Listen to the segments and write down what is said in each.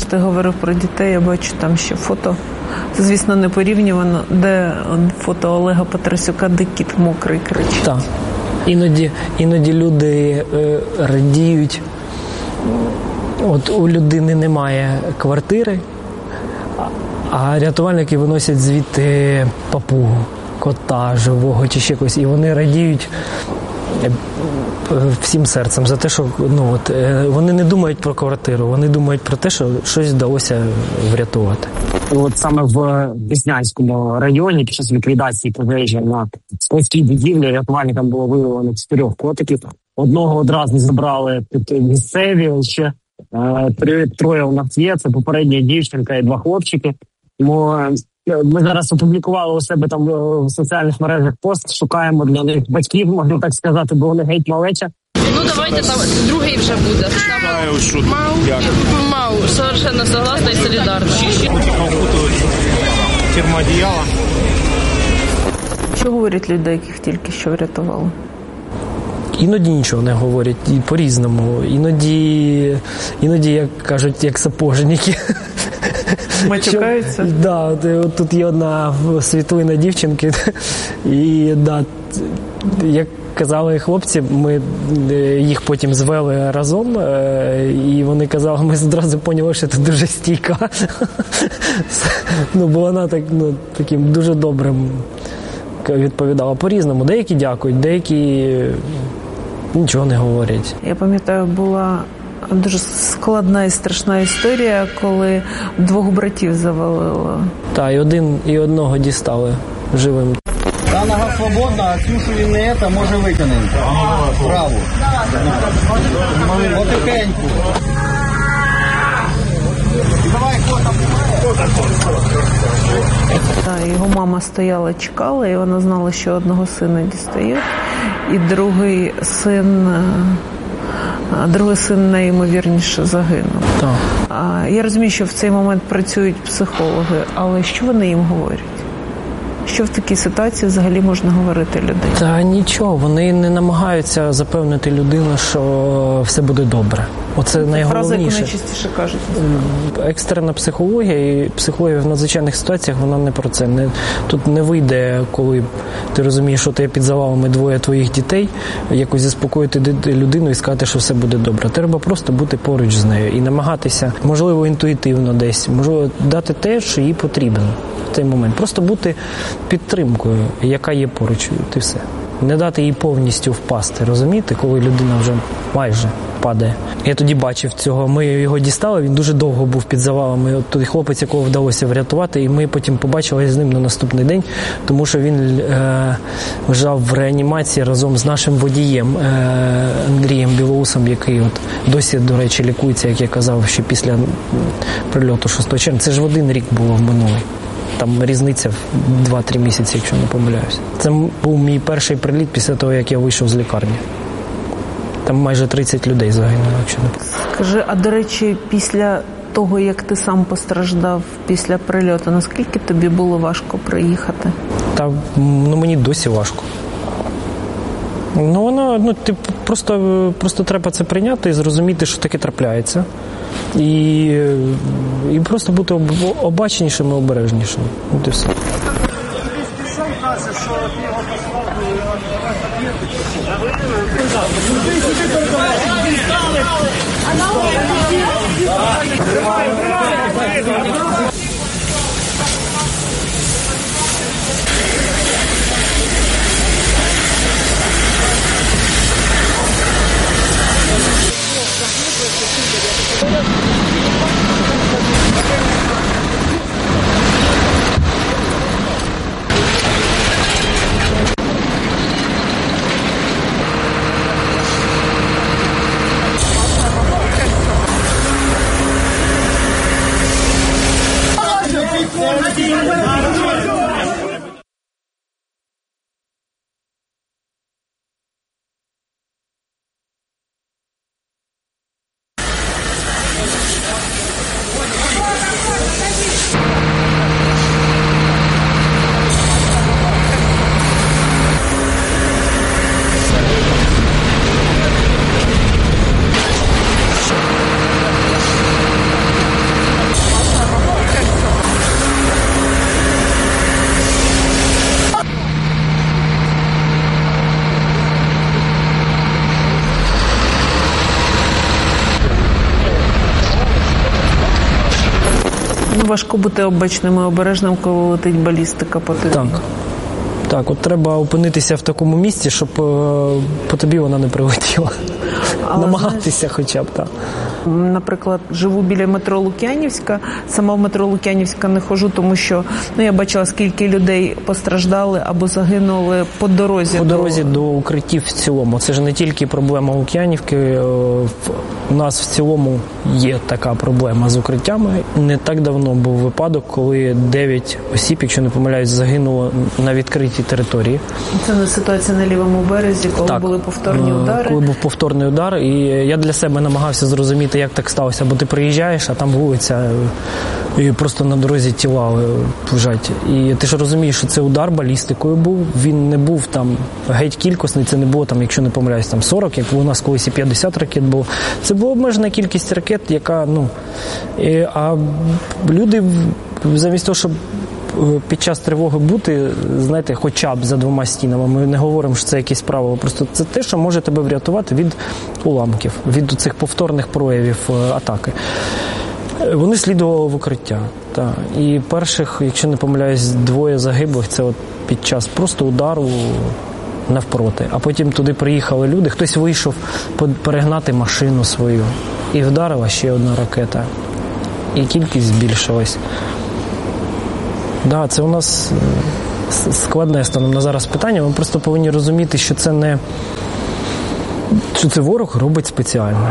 ти говорив про дітей, я бачу там ще фото. Це, звісно, не порівнювано, де фото Олега Петросюка, де кіт мокрий кричить. Так. Іноді люди радіють. От у людини немає квартири, а рятувальники виносять звідти папугу, кота живого чи ще когось. І вони радіють всім серцем за те, що вони не думають про квартиру, вони думають про те, що щось вдалося врятувати. От саме в Деснянському районі під час ліквідації пожежі на складській будівлі рятувальникам було виявлено 4 котиків. Одного одразу забрали місцеві, ще троє у нас є, це попередня дівчинка і 2 хлопчики. Ми зараз опублікували у себе там в соціальних мережах пост, шукаємо для них батьків, можна так сказати, бо вони геть малеча. Ну давайте там другий вже буде. Мау, совершенно согласна і солідарна. Термоодіяла. Що говорять люди, яких тільки що врятували? Іноді нічого не говорять, і по-різному. Іноді, як кажуть, як сапожники. Матюкаються? Да, тут є одна світлина дівчинки, і як казали хлопці, ми їх потім звели разом, і вони казали, ми одразу поняли, що це дуже стійка. Бо вона таким дуже добрим відповідала. По-різному. Деякі дякують, деякі нічого не говорять. Я пам'ятаю, була дуже складна і страшна історія, коли 2 братів завалило. Так, і одного дістали живим. Та нога свободна, а Ксюшу він не може витягнути. Праву. Потихеньку. Його мама стояла, чекала, і вона знала, що одного сина дістають, і другий син найімовірніше загинув. Так. Я розумію, що в цей момент працюють психологи, але що вони їм говорять? Що в такій ситуації взагалі можна говорити людей? Та нічого, вони не намагаються запевнити людину, що все буде добре. Оце найголовніше. Фраза, яку найчастіше кажуть. Екстрена психологія і психологія в надзвичайних ситуаціях, вона не про це. Тут не вийде, коли ти розумієш, що ти під завалами 2 твоїх дітей, якось заспокоїти людину і сказати, що все буде добре. Треба просто бути поруч з нею і намагатися, можливо, інтуїтивно десь, можливо, дати те, що їй потрібно в цей момент. Просто бути підтримкою, яка є поруч, і все. Не дати їй повністю впасти, розумієте, коли людина вже майже падає. Я тоді бачив цього, ми його дістали, він дуже довго був під завалами. От той хлопець, якого вдалося врятувати, і ми потім побачили з ним на наступний день, тому що він лежав в реанімації разом з нашим водієм Андрієм Білоусом, який досі, до речі, лікується, як я казав, ще після прильоту 6 червня. Це ж в один рік було в минулий. Там різниця в 2-3 місяці, якщо не помиляюся. Це був мій перший приліт після того, як я вийшов з лікарні. Там майже 30 людей загинуло, якщо не помиляюся. Скажи, а до речі, після того, як ти сам постраждав після прильоту, наскільки тобі було важко приїхати? Мені досі важко. Просто треба це прийняти і зрозуміти, що таке трапляється. І просто бути обачнішим і обережнішим. От і все. важко бути обачним і обережним, коли летить балістика по тобі. Так, от треба опинитися в такому місці, щоб по тобі вона не прилетіла. Намагатися хоча б, так. Наприклад, живу біля метро Лук'янівська. Сама в метро Лук'янівська не ходжу, тому що я бачила, скільки людей постраждали або загинули по дорозі. По дорозі до укриттів в цілому. Це ж не тільки проблема Лук'янівки. У нас в цілому є така проблема з укриттями. Не так давно був випадок, коли 9 осіб, якщо не помиляюсь, загинуло на відкритій території. Це не ситуація на лівому березі, коли були повторні удари? Коли був повторний удар, і я для себе намагався зрозуміти, як так сталося, бо ти приїжджаєш, а там вулиця, і просто на дорозі тіла лежать. І ти ж розумієш, що це удар балістикою був, він не був там геть кількісний, це не було там, якщо не помиляюсь, там 40, як у нас колись і 50 ракет було. Це була обмежена кількість ракет, яка, а люди замість того, щоб під час тривоги бути, знаєте, хоча б за 2 стінами. Ми не говоримо, що це якесь правило. Просто це те, що може тебе врятувати від уламків, від цих повторних проявів атаки. Вони слідували в укриття. Так. І перших, якщо не помиляюсь, 2 загиблих, це от під час просто удару навпроти. А потім туди приїхали люди, хтось вийшов перегнати машину свою. І вдарила ще одна ракета. І кількість збільшилась. Так, це у нас складне станом на зараз питання. Ми просто повинні розуміти, що це ворог робить спеціально.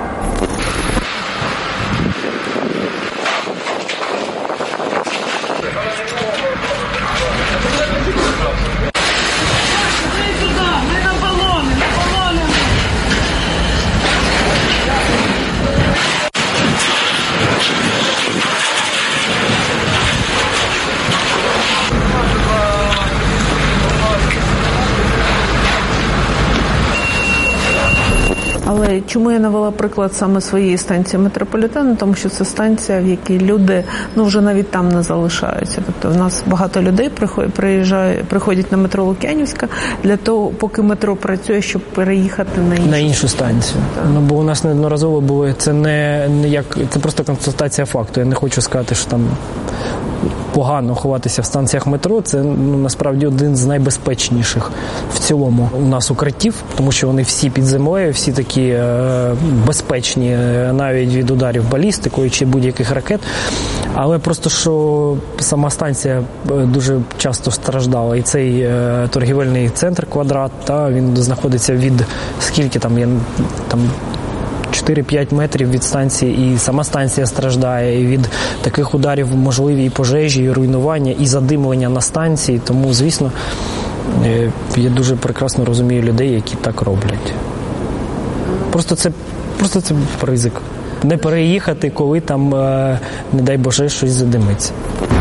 Але чому я навела приклад саме своєї станції метрополітену? Тому що це станція, в якій люди вже навіть там не залишаються. Тобто в нас багато людей приходять на метро Лук'янівська для того, поки метро працює, щоб переїхати на іншу станцію. Бо у нас неодноразово було, це просто констатація факту. Я не хочу сказати, що там погано ховатися в станціях метро. Це насправді один з найбезпечніших в цілому у нас укриттів, тому що вони всі під землею, всі такі безпечні навіть від ударів балістикою чи будь-яких ракет. Але просто, що сама станція дуже часто страждала. І цей торгівельний центр «Квадрат», він знаходиться від скільки там 4-5 метрів від станції, і сама станція страждає, і від таких ударів можливі і пожежі, і руйнування, і задимлення на станції. Тому, звісно, я дуже прекрасно розумію людей, які так роблять. Просто це ризик. Не переїхати, коли там, не дай Боже, щось задимиться.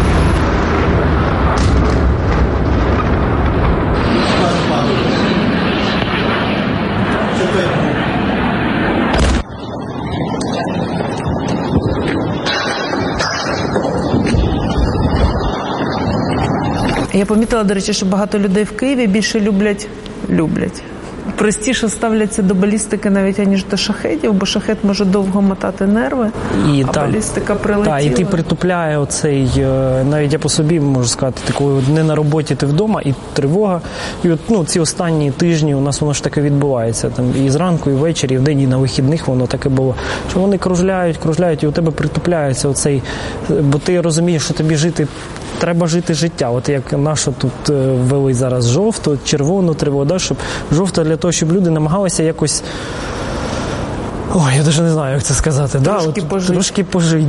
Я помітила, до речі, що багато людей в Києві більше люблять. Простіше ставляться до балістики навіть, аніж до шахедів, бо шахед може довго мотати нерви, балістика прилетіла. Так, і ти притупляє оцей, навіть я по собі можу сказати, коли не на роботі, ти вдома, і тривога. І ці останні тижні у нас воно ж таке відбувається. Там, і зранку, і ввечері, і вдень, і на вихідних воно таке було. Що вони кружляють, і у тебе притупляється оцей, бо ти розумієш, що тобі треба жити життя. От як нашу тут ввели зараз жовту, червону тривогу, щоб жовта для того, щоб люди намагалися якось, я навіть не знаю, як це сказати. Трошки пожити.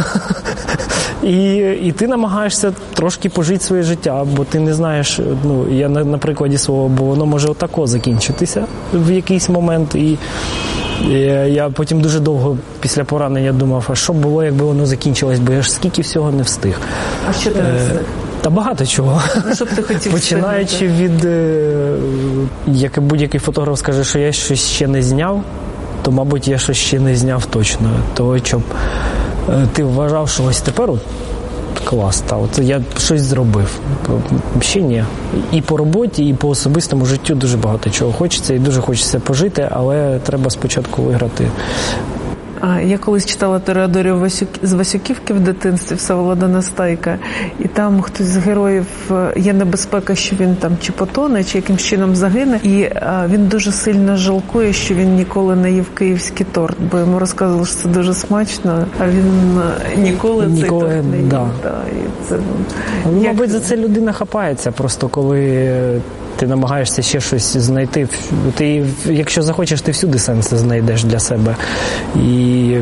І ти намагаєшся трошки пожити своє життя, бо ти не знаєш, я на прикладі свого, бо воно може отако закінчитися в якийсь момент. І я потім дуже довго після поранення думав, а що було, якби воно закінчилось, бо я ж скільки всього не встиг. А що ти не встиг? Та багато чого. Що б ти хотів починаючи від, як будь-який фотограф скаже, що я щось ще не зняв, то, мабуть, я щось ще не зняв точно. Того, щоб ти вважав, що ось тепер клас, от я щось зробив. Ще ні. І по роботі, і по особистому життю дуже багато чого хочеться, і дуже хочеться пожити, але треба спочатку виграти. Я колись читала Тореадорів з Васюківки в дитинстві, Всеволода Нестайка, і там хтось з героїв, є небезпека, що він там чи потоне, чи якимсь чином загине, і він дуже сильно жалкує, що він ніколи не їв київський торт, бо йому розказували, що це дуже смачно, а він ніколи цей торт не їв. Да, і це, мабуть, за це людина хапається, просто коли ти намагаєшся ще щось знайти. Ти, якщо захочеш, ти всюди сенси знайдеш для себе. І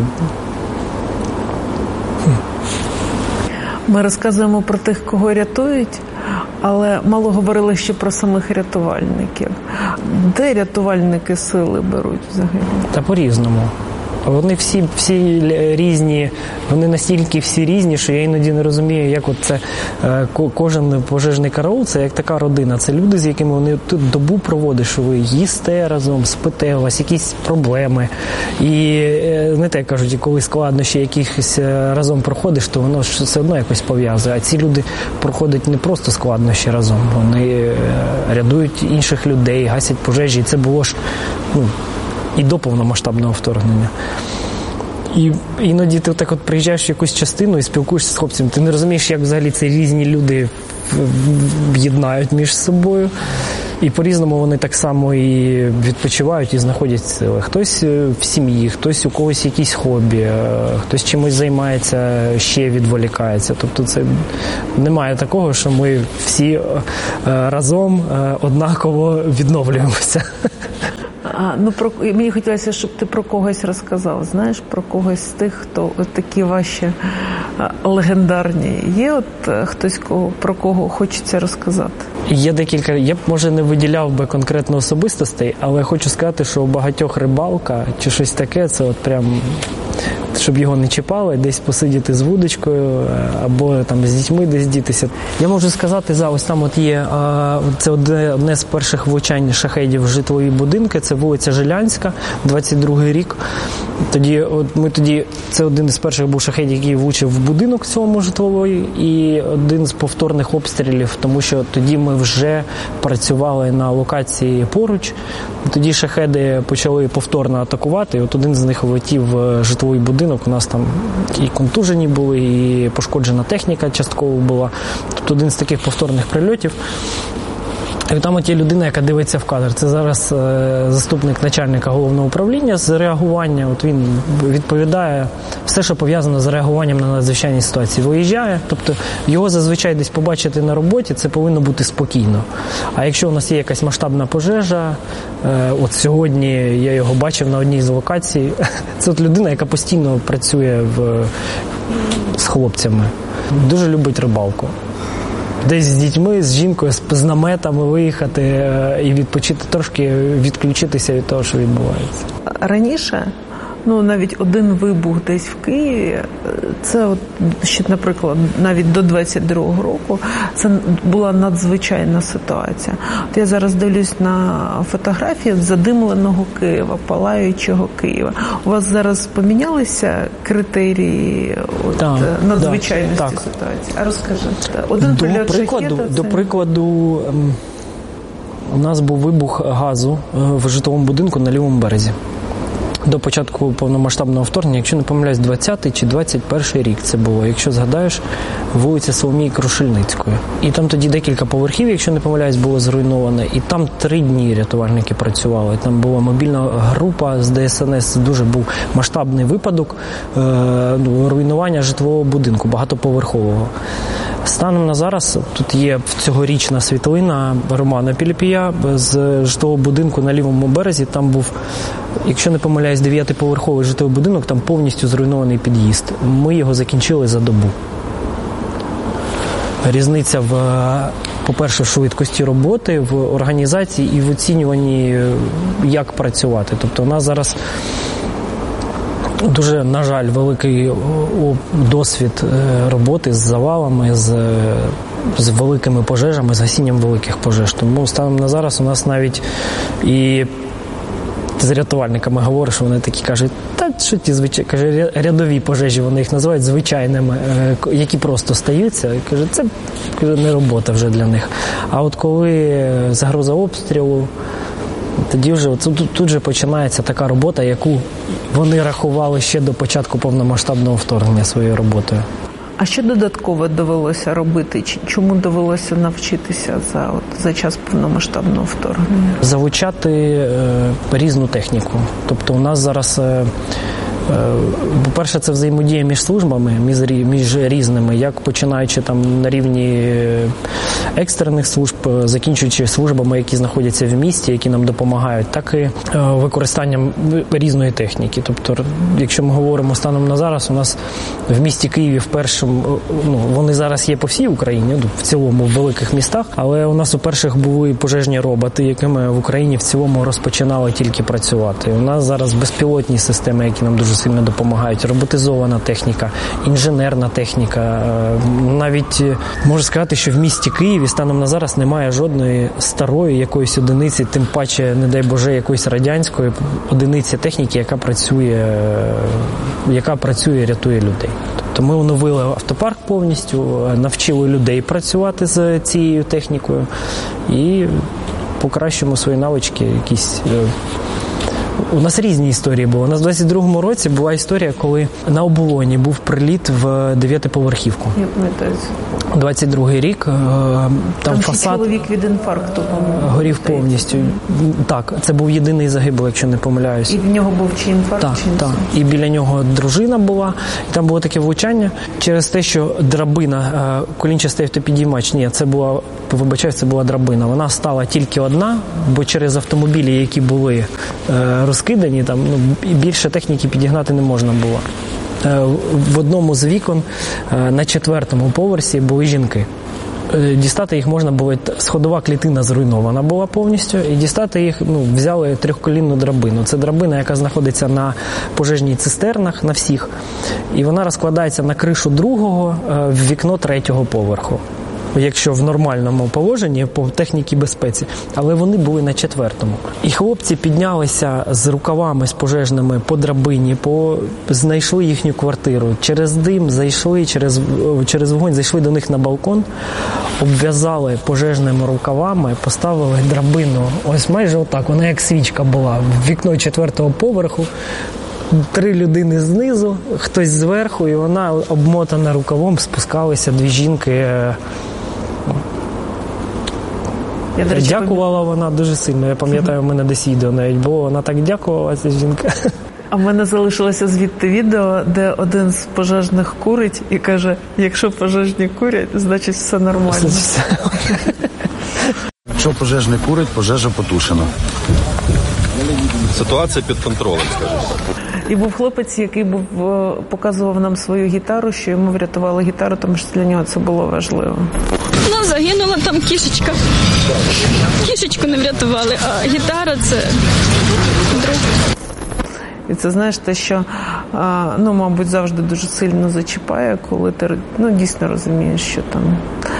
ми розказуємо про тих, кого рятують, але мало говорили ще про самих рятувальників. Де рятувальники сили беруть взагалі? Та по-різному. Вони всі різні, вони настільки всі різні, що я іноді не розумію, як от це кожен пожежний караул, це як така родина. Це люди, з якими вони тут добу проводять, що ви їсте разом, спите, у вас якісь проблеми. І знаєте, як кажуть, коли складнощі якихось разом проходиш, то воно ж все одно якось пов'язує. А ці люди проходять не просто складнощі разом, вони рятують інших людей, гасять пожежі. І це було ж, і до повномасштабного вторгнення. І іноді ти так от приїжджаєш в якусь частину і спілкуєшся з хлопцями. Ти не розумієш, як взагалі ці різні люди єднають між собою. І по-різному вони так само і відпочивають, і знаходять сили. Хтось в сім'ї, хтось у когось якісь хобі, хтось чимось займається, ще відволікається. Тобто це немає такого, що ми всі разом однаково відновлюємося. Мені хотілося, щоб ти про когось розказав, знаєш, про когось з тих, хто такі ваші легендарні. Є хтось, про кого хочеться розказати? Є декілька, я б, може, не виділяв би конкретно особистостей, але хочу сказати, що у багатьох рибалка чи щось таке, це от прям, щоб його не чіпали, десь посидіти з вудочкою або там з дітьми десь дітися. Я можу сказати, ось там от є, це одне з перших влучань шахедів в житлові будинки, це вулиця Жилянська, 22-й рік. Це один із перших був шахедів, який влучив в будинок цьому житловий, і один з повторних обстрілів, тому що тоді ми вже працювали на локації поруч, тоді шахеди почали повторно атакувати, і от один з них влетів в житловий будинок, у нас там і контужені були, і пошкоджена техніка частково була, тобто один з таких повторних прильотів. І там от є людина, яка дивиться в кадр. Це зараз заступник начальника головного управління з реагування. От він відповідає все, що пов'язано з реагуванням на надзвичайні ситуації. Виїжджає, тобто його зазвичай десь побачити на роботі, це повинно бути спокійно. А якщо у нас є якась масштабна пожежа, от сьогодні я його бачив на одній з локацій, це от людина, яка постійно працює з хлопцями. Дуже любить рибалку. Десь з дітьми, з жінкою, з наметами виїхати і відпочити, трошки відключитися від того, що відбувається. Раніше, навіть один вибух десь в Києві, це от ще, наприклад, навіть до 22-го року, це була надзвичайна ситуація. От я зараз дивлюсь на фотографії задимленого Києва, палаючого Києва. У вас зараз помінялися критерії надзвичайності ситуації? А розкажи. До прикладу, у нас був вибух газу в житловому будинку на лівому березі. До початку повномасштабного вторгнення, якщо не помиляюсь, 20-й чи 21-й рік це було, якщо згадаєш, вулиця Соломії Крушельницької. І там тоді декілька поверхів, якщо не помиляюсь, було зруйноване. І там 3 дні рятувальники працювали. Там була мобільна група з ДСНС, дуже був масштабний випадок руйнування житлового будинку, багатоповерхового. Станом на зараз тут є цьогорічна світлина Романа Піліпія з житлового будинку на лівому березі. Там був, якщо не помиляюсь, 9-поверховий житловий будинок, там повністю зруйнований під'їзд. Ми його закінчили за добу. Різниця по-перше, в швидкості роботи, в організації і в оцінюванні, як працювати. Тобто у нас зараз дуже, на жаль, великий досвід роботи з завалами, з великими пожежами, з гасінням великих пожеж. Тому станом на зараз у нас навіть і з рятувальниками говориш, вони такі кажуть, що ті рядові пожежі, вони їх називають звичайними, які просто стаються. Каже, це не робота вже для них. А от коли загроза обстрілу, Тоді вже тут же починається така робота, яку вони рахували ще до початку повномасштабного вторгнення своєю роботою. А що додатково довелося робити? Чому довелося навчитися за час повномасштабного вторгнення? Залучати різну техніку. Тобто у нас зараз, по-перше, це взаємодія між службами, між різними, як починаючи там на рівні екстрених служб, закінчуючи службами, які знаходяться в місті, які нам допомагають, так і використанням різної техніки. Тобто, якщо ми говоримо станом на зараз, у нас в місті Києві вони зараз є по всій Україні, в цілому в великих містах, але у нас у перших були пожежні роботи, якими в Україні в цілому розпочинали тільки працювати. У нас зараз безпілотні системи, які нам дуже сильно допомагають, роботизована техніка, інженерна техніка. Навіть можу сказати, що в місті Києві станом на зараз немає жодної старої якоїсь одиниці, тим паче, не дай Боже, якоїсь радянської одиниці техніки, яка працює і рятує людей. Тобто ми оновили автопарк повністю, навчили людей працювати з цією технікою і покращуємо свої навички якісь. У нас різні історії були. У нас в 22-му році була історія, коли на Оболоні був приліт в 9-поверхівку. 22-й рік. Там фасад чоловік від інфаркту горів повністю. Так, це був єдиний загиблий, якщо не помиляюсь. І в нього був чи інфаркт, чи інсульт? Так. І біля нього дружина була. І там було таке влучання через те, що драбина, колінчастий автопідіймач, це була драбина. Вона стала тільки одна, бо через автомобілі, які були розкидані, там більше техніки підігнати не можна було. В одному з вікон на 4-му поверсі були жінки. Дістати їх можна було, сходова клітина зруйнована була повністю, і дістати їх, взяли трьохколінну драбину. Це драбина, яка знаходиться на пожежній цистернах, на всіх, і вона розкладається на кришу 2-го, в вікно 3-го поверху. Якщо в нормальному положенні по техніці безпеці, але вони були на 4-му. І хлопці піднялися з рукавами, з пожежними по драбині, знайшли їхню квартиру, через дим зайшли, через вогонь зайшли до них на балкон, обв'язали пожежними рукавами, поставили драбину, ось майже отак, вона як свічка була, в вікно 4-го поверху, 3 людини знизу, хтось зверху, і вона обмотана рукавом, спускалися 2 жінки. Дякувала вона дуже сильно. Я пам'ятаю, в мене десь відео навіть було. Вона так дякувала, ця жінка. А в мене залишилося звідти відео, де один з пожежних курить і каже, якщо пожежні курять, значить все нормально. Якщо пожежний курить, пожежа потушена. Ситуація під контролем, скажімо так. І був хлопець, який показував нам свою гітару, що йому врятували гітару, тому що для нього це було важливо. Ну, загинула там кішечка. Кішечку не врятували, а гітара – це друг. І це, знаєш, те, що, мабуть, завжди дуже сильно зачіпає, коли ти, дійсно розумієш, що там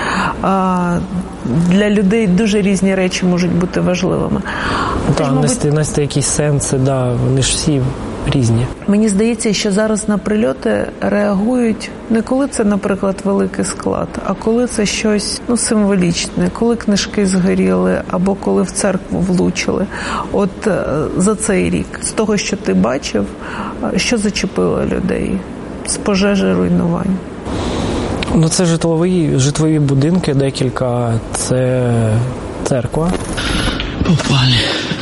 для людей дуже різні речі можуть бути важливими. Нести якісь сенси, вони ж всі різні. Мені здається, що зараз на прильоти реагують не коли це, наприклад, великий склад, а коли це щось символічне, коли книжки згоріли або коли в церкву влучили. От за цей рік, з того, що ти бачив, що зачепило людей з пожежі, руйнувань? Це житлові будинки, декілька, це церква. Попали.